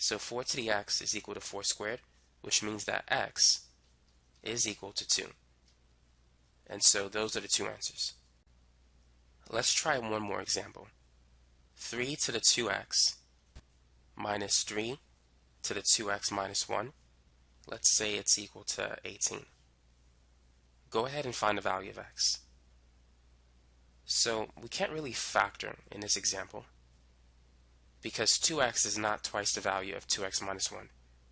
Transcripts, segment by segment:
So 4 to the x is equal to 4 squared, which means that x is equal to 2. And so those are the two answers. Let's try one more example. 3 to the 2x minus 3 to the 2x minus 1. Let's say it's equal to 18. Go ahead and find the value of x. So we can't really factor in this example because 2x is not twice the value of 2x minus 1.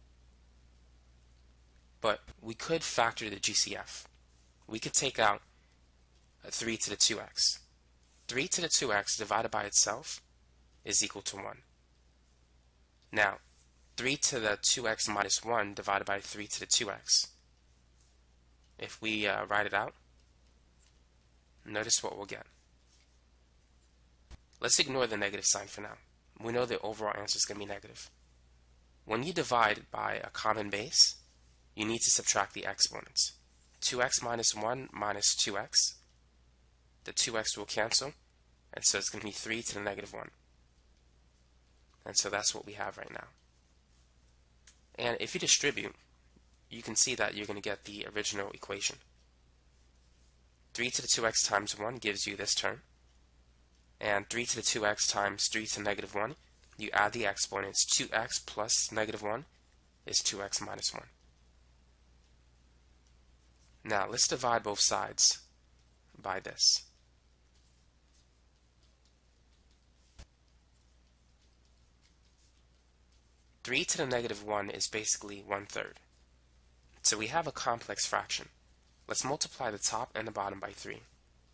But we could factor the GCF. We could take out 3 to the 2x. 3 to the 2x divided by itself is equal to 1. Now, 3 to the 2x minus 1 divided by 3 to the 2x. If we write it out, notice what we'll get. Let's ignore the negative sign for now. We know the overall answer is going to be negative. When you divide by a common base, you need to subtract the exponents. 2x minus 1 minus 2x. The 2x will cancel, and so it's going to be 3 to the negative 1. And so that's what we have right now. And if you distribute, you can see that you're going to get the original equation. 3 to the 2x times 1 gives you this term. And 3 to the 2x times 3 to the negative 1, you add the exponents. 2x plus negative 1 is 2x minus 1. Now let's divide both sides by this. Three to the negative 1 is basically 1/3. So we have a complex fraction. Let's multiply the top and the bottom by 3.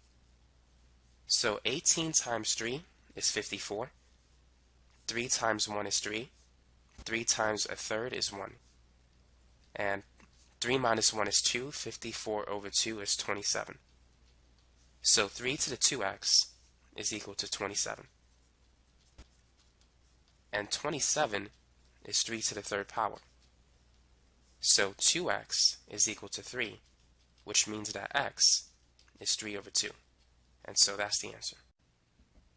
So 18 times 3 is 54. 3 times 1 is 3. 3 times 1/3 is 1. And 3 minus 1 is 2. 54 over 2 is 27. So 3 to the 2x is equal to 27. And 27 is 3 to the 3rd power. So 2x is equal to 3, which means that x is 3 over 2. And so that's the answer.